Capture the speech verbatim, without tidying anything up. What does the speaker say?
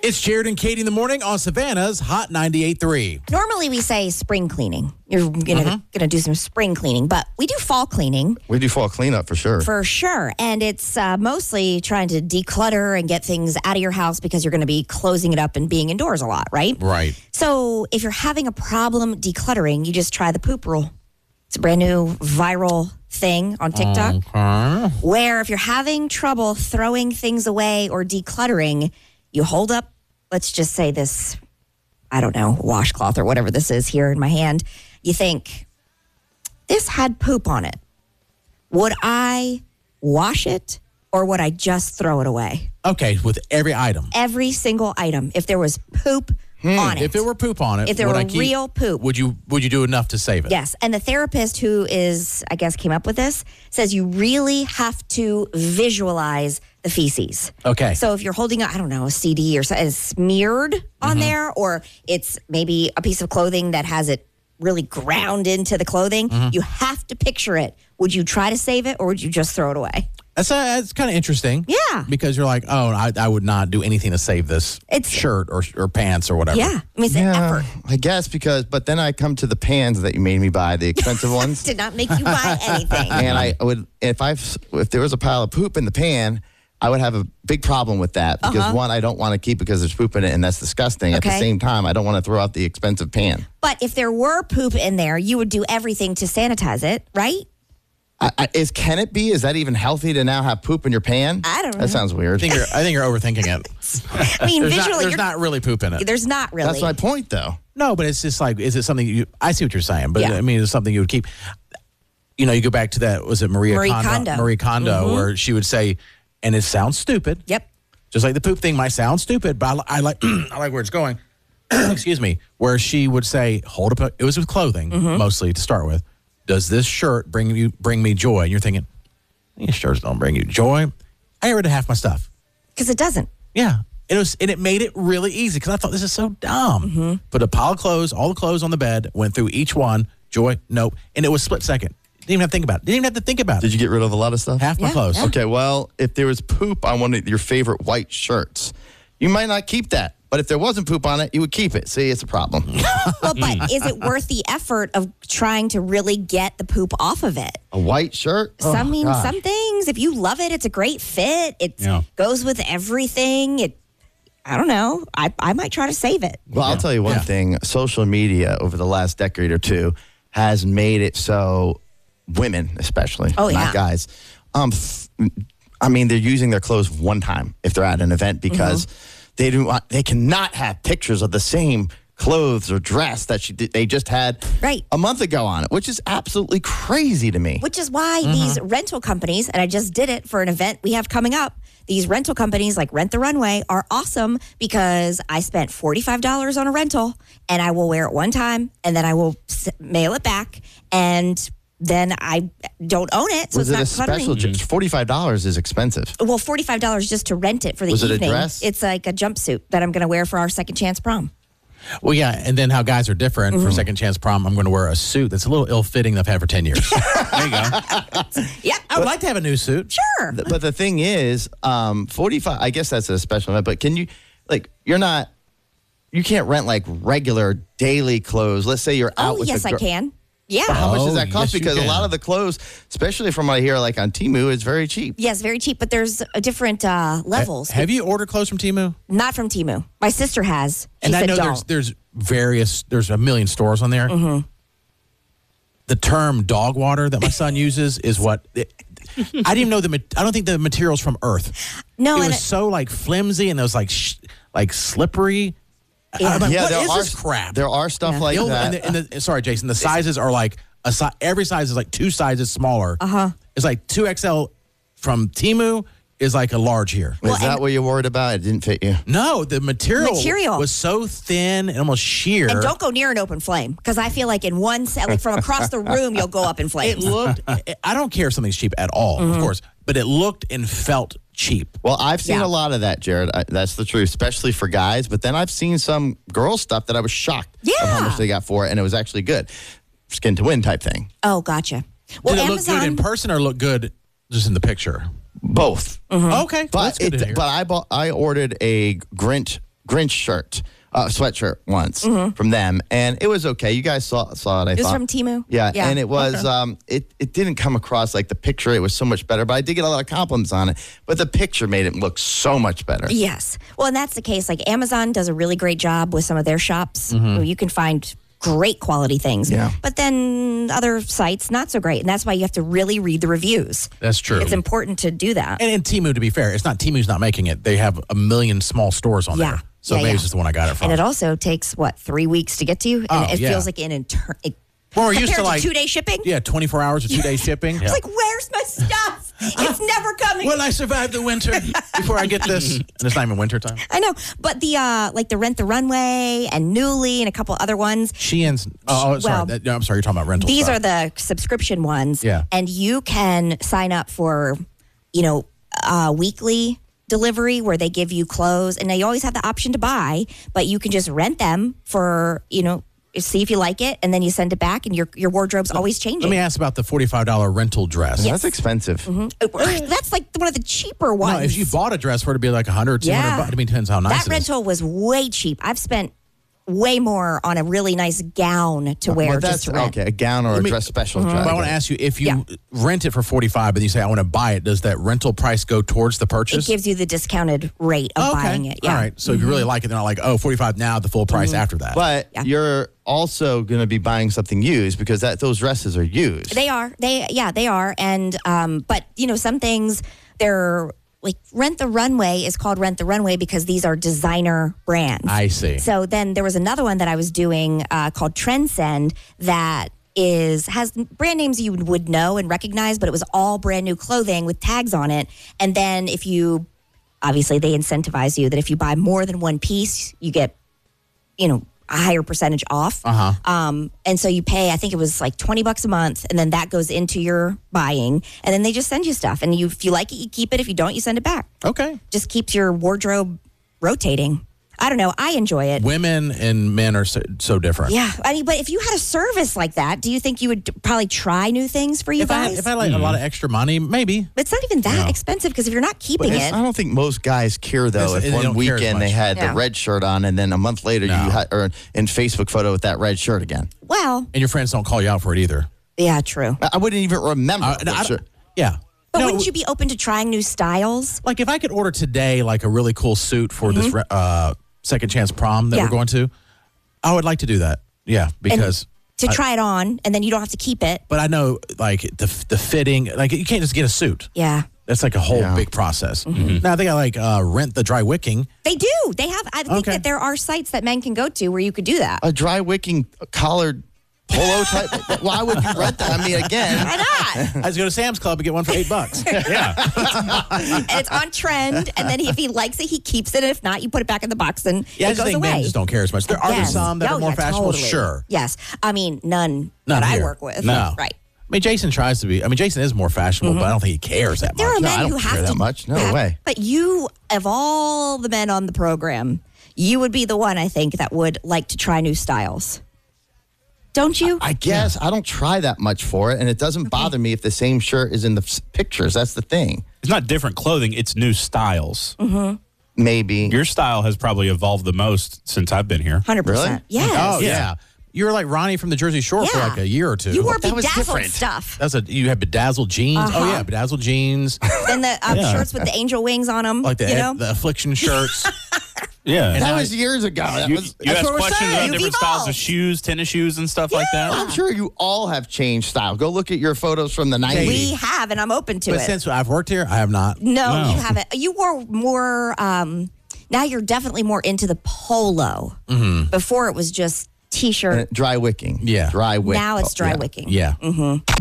It's Jared and Katie in the morning on Savannah's Hot ninety-eight point three. Normally we say spring cleaning. You're gonna Mm-hmm. gonna do some spring cleaning, but we do fall cleaning We do fall cleanup for sure. for sure. And it's uh, mostly trying to declutter and get things out of your house because you're going to be closing it up and being indoors a lot, right? Right. So if you're having a problem decluttering, you just try the poop rule. It's a brand new viral thing on TikTok Uh, where if you're having trouble throwing things away or decluttering, you hold up, let's just say this, I don't know, washcloth or whatever this is here in my hand. You think, this had poop on it. Would I wash it or would I just throw it away? okay, with every item. Every single item, if there was poop on it. If there were poop on it, If there would were I keep, real poop. would you would you do enough to save it? Yes. And the therapist who is, I guess, came up with this says you really have to visualize the feces. Okay. So if you're holding, a, I don't know, a C D or something it's smeared on there, or it's maybe a piece of clothing that has it really ground into the clothing, you have to picture it. Would you try to save it or would you just throw it away? That's, uh, that's kind of interesting. Yeah. Because you're like, oh, I, I would not do anything to save this It's- shirt or, or pants or whatever. Yeah. I mean, it's an effort. I guess because, but then I come to the pans that you made me buy, the expensive ones. Did not make you buy anything. And I would, if I, if there was a pile of poop in the pan, I would have a big problem with that because Uh-huh. one, I don't want to keep because there's poop in it and that's disgusting. At the Okay. same time, I don't want to throw out the expensive pan. But if there were poop in there, you would do everything to sanitize it, right? I, I, is can it be? Is that even healthy to now have poop in your pan? I don't know. That sounds I weird. think you're, I think you're overthinking it. I mean, There's, not, visually, there's you're, not really poop in it. there's not really. That's my point, though. No, but it's just like, is it something you, I see what you're saying, but Yeah. I mean, it's something you would keep. You know, you go back to that, was it Maria Marie Kondo? Kondo. Marie Kondo, Mhm. where she would say, and it sounds stupid. Yep. Just like the poop thing might sound stupid, but I, li- I like I like where it's going. Excuse me. Where she would say, hold up, a, it was with clothing Mm-hmm. mostly to start with. Does this shirt bring you bring me joy? And you're thinking, these shirts don't bring you joy. I get rid of half my stuff. Because it doesn't. Yeah. And it was, and it made it really easy because I thought this is so dumb. Mm-hmm. Put a pile of clothes, all the clothes on the bed, went through each one. Joy, nope, and it was split second. Didn't even have to think about it. Didn't even have to think about it. Did you get rid of a lot of stuff? Half my Yeah, clothes. yeah. Okay, well, if there was poop on one of your favorite white shirts, you might not keep that. But if there wasn't poop on it, you would keep it. See, it's a problem. Well, but is it worth the effort of trying to really get the poop off of it? A white shirt? Oh, Some mean gosh. some things. If you love it, it's a great fit. It Yeah. goes with everything. It. I don't know. I I might try to save it. Well, I'll tell you one Yeah. thing. Social media over the last decade or two has made it so women, especially, Oh, yeah. not guys, um, f- I mean, they're using their clothes one time if they're at an event because they do want, they cannot have pictures of the same clothes or dress that she did, they just had Right. a month ago on it, which is absolutely crazy to me. Which is why these rental companies, and I just did it for an event we have coming up, these rental companies like Rent the Runway are awesome because I spent forty-five dollars on a rental and I will wear it one time and then I will s- mail it back and then I don't own it. So Was it's it not a special? cluttering. ju- forty-five dollars is expensive. Well, forty-five dollars just to rent it for the Was it a evening. dress? It's like a jumpsuit that I'm going to wear for our second chance prom. Well, yeah, and then how guys are different. Mm-hmm. For second chance prom, I'm going to wear a suit that's a little ill-fitting that I've had for ten years. There you go. Yeah. I would like to have a new suit. Sure. Th- But the thing is, um, forty-five, I guess that's a special event, but can you, like, you're not, you can't rent like regular daily clothes. Let's say you're out Oh, with yes, the I gir- can. Yeah. How much does Oh, that cost? yes, you Because a can. lot of the clothes, especially from what I hear like on Temu, is very cheap. Yes, very cheap, but there's a different uh, levels. Have you ordered clothes from Temu? Not from Temu. My sister has. She And I said know don't. there's there's various there's a million stores on there. Mm-hmm. The term dog water that my son uses is what it, I didn't even know the ma- I don't think the material's from Earth. No, it and was it- so like flimsy and it was like sh- like slippery. Yeah. I'm like, Yeah, what there is are this crap? There are stuff Yeah. like The- that. and the, and the, sorry, Jason. The sizes are like a si- every size is like two sizes smaller. Uh Uh-huh. It's like two X L from Temu is like a large here. is Well, that and- what you're worried about? It didn't fit you. No, the material, Material. was so thin and almost sheer. And don't go near an open flame because I feel like in one set, like from across the room, you'll go up in It flames. looked. I don't care if something's cheap at all, Mm-hmm. of course, but it looked and felt cheap. Well, I've seen Yeah. a lot of that, Jared. I, that's the truth, especially for guys. But then I've seen some girl stuff that I was shocked of how Yeah. much they got for it, and it was actually good. Skin to win type thing. Oh, gotcha. Well, Did it Amazon. look good in person or look good just in the picture? Both. Mm-hmm. Okay, But that's good it, to hear. but I bought I ordered a Grinch Grinch shirt. Uh, sweatshirt once Mm-hmm. from them, and it was okay. You guys saw saw it. I It was thought from Temu? Yeah, Yeah. and it was Okay. um, it it didn't come across like the picture. It was so much better, but I did get a lot of compliments on it. But the picture made it look so much better. Yes. Well, and that's the case. Like Amazon does a really great job with some of their shops. Where you can find great quality things. Mm-hmm. Yeah. But then other sites, not so great. And that's why you have to really read the reviews. That's true. It's important to do that. And in Temu, to be fair, it's not Temu's not making it. They have a million small stores on Yeah. there. So Yeah, maybe yeah. it's just the one I got it from. And it also takes, what, three weeks to get to you? And Oh, it yeah. feels like an inter- it, Well, we're compared used to to like two-day shipping? Yeah, twenty-four hours or two day shipping. It's like, where's my stuff? It's never coming. Will I survive the winter before I get this? And it's not even winter time. I know. But the, uh, like the Rent the Runway and Newly and a couple other ones, Sheins. Oh, oh, sorry. Well, That- no, I'm sorry. You're talking about rental. these stuff. are the subscription ones. Yeah. And you can sign up for, you know, uh, weekly delivery where they give you clothes. And now you always have the option to buy, but you can just rent them for, you know, see if you like it. And then you send it back and your, your wardrobe's always changing. Let me ask about the forty-five dollars rental dress. That's expensive. That's like one of the cheaper ones. No, if you bought a dress for it to be like one hundred, two hundred Yeah. bucks, I mean, depends how nice that it is. rental was way cheap. I've spent way more on a really nice gown to wear Well, just that's to rent. okay. A gown or a me- dress special. But I dress. want to ask you, if you Yeah. rent it for forty-five, but you say I want to buy it, does that rental price go towards the It purchase? gives you the discounted rate of Oh, okay. buying it. Yeah. All right. So if you really like it, they're not like, oh, forty-five now, the full price after that. But Yeah. you're also going to be buying something used because that those dresses are used. They are. They yeah, they are. And um, but you know, some things they're like Rent the Runway is called Rent the Runway because these are designer brands. I see. So then there was another one that I was doing uh, called Trendsend that is has brand names you would know and recognize, but it was all brand new clothing with tags on it. And then if you obviously they incentivize you that if you buy more than one piece, you get you know a higher percentage off. Uh-huh. Um, and so you pay, I think it was like twenty bucks a month, and then that goes into your buying, and then they just send you stuff. And you, if you like it, you keep it. If you don't, you send it back. Okay. Just keeps your wardrobe rotating. I don't know. I enjoy it. Women and men are so, so different. Yeah, I mean, but if you had a service like that, do you think you would d- probably try new things for you If I, guys? if I had like a lot of extra money, maybe. But it's not even that No. expensive because if you're not But keeping it's- it, I don't think most guys care though. Yes, If they one don't care as weekend they much. had Yeah. the red shirt on, and then a month later No. you had or in Facebook photo with that red shirt again. well, And your friends don't call you out for it either. yeah, true. I, I wouldn't even remember. Uh, the I don't- shirt. yeah. But No, wouldn't you be open to trying new styles? like if I could order today like a really cool suit for this re- uh, second chance prom that Mm-hmm. Yeah. we're going to, I would like to do that. Yeah, because To I- try it on, and then you don't have to keep it. but I know like the the fitting, like you can't just get a suit. Yeah. That's like a whole Yeah. big process. Mm-hmm. Now I think I like uh, rent the dry wicking. They do. They have. I think Okay. that there are sites that men can go to where you could do that. A dry wicking collared polo type. Why would you rent that? I mean, again, Why not? I just go to Sam's Club and get one for eight bucks. Yeah. And it's on trend. And then if he likes it, he keeps it. And if not, you put it back in the box and Yeah, I it just goes think away. men just don't care as much. There are there Yes. some that Oh, are more yeah, fashionable, totally. sure. Yes. I mean, none, None that I here. work with. No. Right. I mean, Jason tries to be. I mean, Jason is more fashionable, but I don't think he cares that There much. are No, men I don't who have care to that much. No have- way. But you, of all the men on the program, you would be the one I think that would like to try new styles. Don't you? I guess I don't try that much for it, and it doesn't bother me if the same shirt is in the f- pictures. That's the thing. It's not different clothing, it's new styles. Maybe. Your style has probably evolved the most since I've been here. one hundred percent. Really? Yes. Oh yeah. Yeah. You were like Ronnie from the Jersey Shore for Yeah. like a year or two. You wore That was bedazzled different. stuff. That's a you had bedazzled jeans. Oh Uh-huh. yeah, bedazzled jeans, Then the um, Yeah. shirts with the angel wings on them. like the you know? the affliction shirts. Yeah. And that now- was years ago. That you was, you that's ask what we're questions saying. about You've different styles evolved. of shoes, tennis shoes, and stuff like that. I'm sure you all have changed style. Go look at your photos from the nineties. We have, and I'm open to But it. since I've worked here, I have not. No, No. you haven't. You wore more. Um, now you're definitely more into the polo. Mm-hmm. Before it was just t-shirt. Dry wicking. Yeah. Dry wick. Now it's dry Yeah. wicking. Yeah.